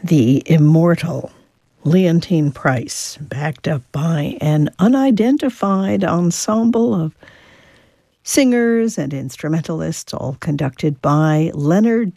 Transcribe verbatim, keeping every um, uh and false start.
the immortal Leontyne Price, backed up by an unidentified ensemble of singers and instrumentalists, all conducted by Leonard